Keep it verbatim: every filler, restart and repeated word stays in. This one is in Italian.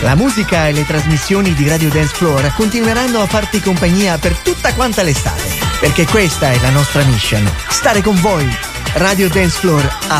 La musica e le trasmissioni di Radio Dance Floor continueranno a farti compagnia per tutta quanta l'estate, perché questa è la nostra mission, stare con voi. Radio Dance Floor